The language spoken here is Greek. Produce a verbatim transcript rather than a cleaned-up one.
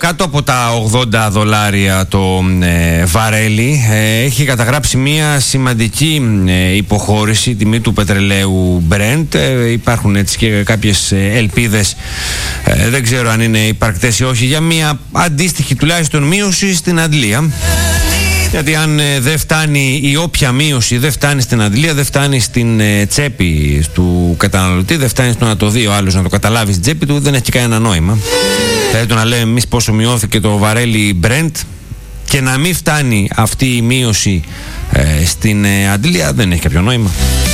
κάτω από τα ογδόντα δολάρια το ε, βαρέλι. Ε, έχει καταγράψει μια σημαντική ε, υποχώρηση τιμή του πετρελαίου Brent. Ε, υπάρχουν έτσι και κάποιες ε, ελπίδες, ε, δεν ξέρω αν είναι υπαρκτές ή όχι, για μια αντίστοιχη τουλάχιστον μείωση στην Αντλία. Γιατί αν ε, δεν φτάνει η όποια μείωση, δεν φτάνει στην Αντλία, δεν φτάνει στην ε, τσέπη του καταναλωτή, δεν φτάνει στο να το δει ο άλλος, να το καταλάβει στην τσέπη του, δεν έχει κανένα νόημα. Δηλαδή το να λέμε εμείς πόσο μειώθηκε το βαρέλι Brent και να μην φτάνει αυτή η μείωση ε, στην ε, Αντλία, δεν έχει κάποιο νόημα.